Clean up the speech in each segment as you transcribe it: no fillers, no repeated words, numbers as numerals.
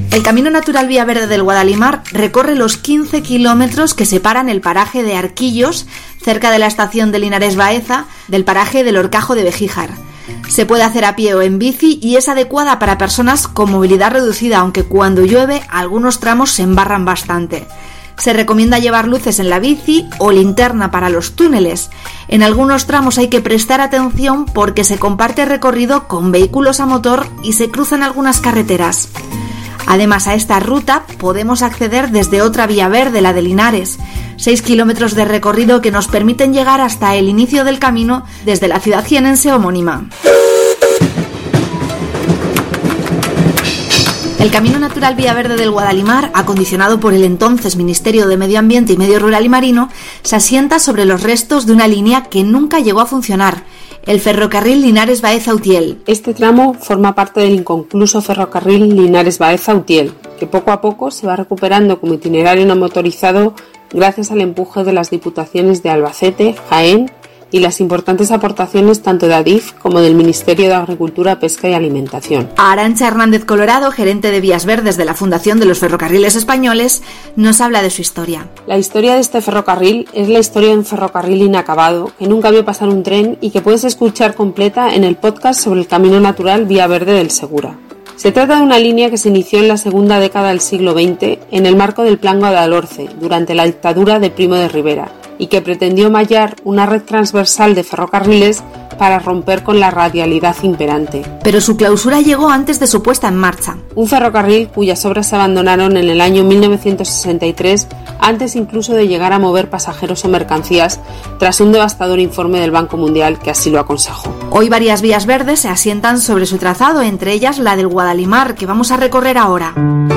El Camino Natural Vía Verde del Guadalimar recorre los 15 kilómetros que separan el paraje de Arquillos, cerca de la estación de Linares Baeza, del paraje del Horcajo de Bejíjar. Se puede hacer a pie o en bici y es adecuada para personas con movilidad reducida, aunque cuando llueve algunos tramos se embarran bastante. Se recomienda llevar luces en la bici o linterna para los túneles. En algunos tramos hay que prestar atención porque se comparte recorrido con vehículos a motor y se cruzan algunas carreteras. Además, a esta ruta podemos acceder desde otra vía verde, la de Linares. 6 kilómetros de recorrido que nos permiten llegar hasta el inicio del camino desde la ciudad jienense homónima. El Camino Natural Vía Verde del Guadalimar, acondicionado por el entonces Ministerio de Medio Ambiente y Medio Rural y Marino, se asienta sobre los restos de una línea que nunca llegó a funcionar, el ferrocarril Linares Baeza-Utiel. Este tramo forma parte del inconcluso ferrocarril Linares Baeza-Utiel, que poco a poco se va recuperando como itinerario no motorizado gracias al empuje de las diputaciones de Albacete, Jaén y las importantes aportaciones tanto de Adif como del Ministerio de Agricultura, Pesca y Alimentación. Arantxa Hernández Colorado, gerente de Vías Verdes de la Fundación de los Ferrocarriles Españoles, nos habla de su historia. La historia de este ferrocarril es la historia de un ferrocarril inacabado que nunca vio pasar un tren y que puedes escuchar completa en el podcast sobre el Camino Natural Vía Verde del Segura. Se trata de una línea que se inició en la segunda década del siglo XX en el marco del Plan Guadalhorce, durante la dictadura de Primo de Rivera, y que pretendió mallar una red transversal de ferrocarriles para romper con la radialidad imperante. Pero su clausura llegó antes de su puesta en marcha. Un ferrocarril cuyas obras se abandonaron en el año 1963, antes incluso de llegar a mover pasajeros o mercancías, tras un devastador informe del Banco Mundial que así lo aconsejó. Hoy varias vías verdes se asientan sobre su trazado, entre ellas la del Guadalimar, que vamos a recorrer ahora.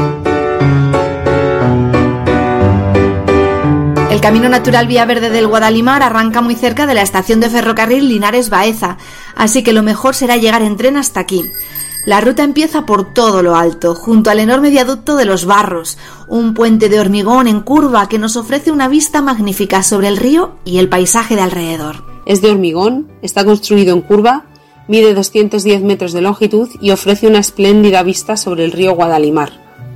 El Camino Natural Vía Verde del Guadalimar arranca muy cerca de la estación de ferrocarril Linares Baeza, así que lo mejor será llegar en tren hasta aquí. La ruta empieza por todo lo alto, junto al enorme viaducto de los Barros, un puente de hormigón en curva que nos ofrece una vista magnífica sobre el río y el paisaje de alrededor. Es de hormigón, está construido en curva, mide 210 metros de longitud y ofrece una espléndida vista sobre el río Guadalimar.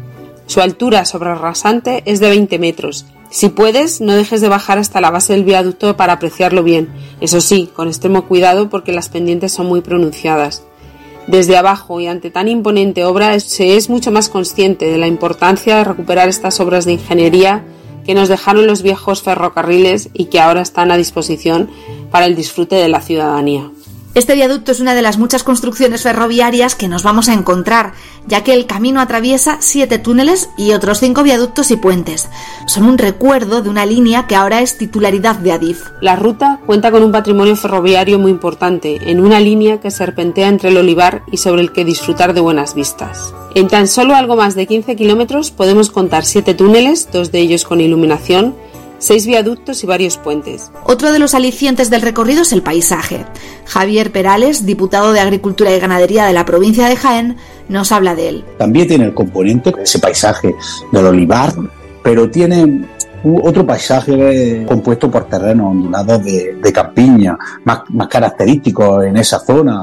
Su altura sobre el rasante es de 20 metros. Si puedes, no dejes de bajar hasta la base del viaducto para apreciarlo bien. Eso sí, con extremo cuidado porque las pendientes son muy pronunciadas. Desde abajo y ante tan imponente obra se es mucho más consciente de la importancia de recuperar estas obras de ingeniería que nos dejaron los viejos ferrocarriles y que ahora están a disposición para el disfrute de la ciudadanía. Este viaducto es una de las muchas construcciones ferroviarias que nos vamos a encontrar, ya que el camino atraviesa 7 túneles y otros 5 viaductos y puentes. Son un recuerdo de una línea que ahora es titularidad de Adif. La ruta cuenta con un patrimonio ferroviario muy importante, en una línea que serpentea entre el olivar y sobre el que disfrutar de buenas vistas. En tan solo algo más de 15 kilómetros podemos contar 7 túneles, 2 de ellos con iluminación, 6 viaductos y varios puentes. Otro de los alicientes del recorrido es el paisaje. Javier Perales, diputado de Agricultura y Ganadería de la provincia de Jaén, nos habla de él. También tiene el componente, ese paisaje del olivar, pero tiene otro paisaje compuesto por terrenos ondulados de campiña, más característicos en esa zona,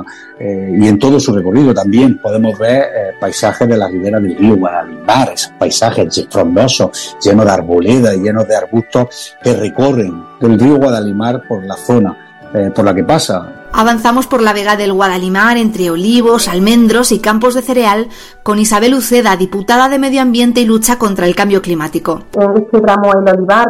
y en todo su recorrido también podemos ver paisajes de la ribera del río Guadalimar, esos paisajes frondosos, llenos de arboledas y llenos de arbustos que recorren del río Guadalimar por la zona por la que pasa. Avanzamos por la vega del Guadalimar entre olivos, almendros y campos de cereal con Isabel Uceda, diputada de Medio Ambiente y Lucha contra el Cambio Climático. En este tramo el olivar,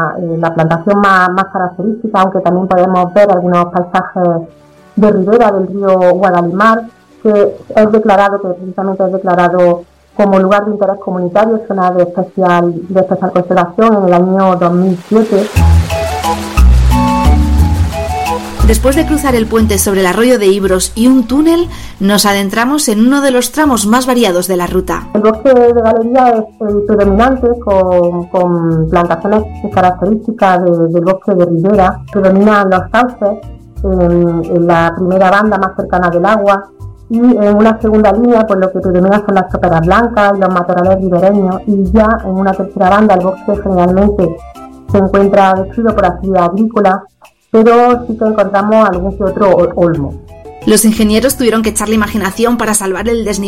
la plantación más característica, aunque también podemos ver algunos paisajes de ribera del río Guadalimar, que precisamente es declarado como lugar de interés comunitario, zona de especial conservación en el año 2007. Después de cruzar el puente sobre el arroyo de Ibros y un túnel, nos adentramos en uno de los tramos más variados de la ruta. El bosque de galería es predominante, con plantaciones características del bosque de ribera. Predominan los sauces en la primera banda más cercana del agua, y en una segunda línea pues lo que predomina son las toperas blancas y los matorrales ribereños, y ya en una tercera banda el bosque generalmente se encuentra destruido por actividad agrícola, pero sí que encontramos algún que otro olmo. Los ingenieros tuvieron que echar la imaginación para salvar el desnivel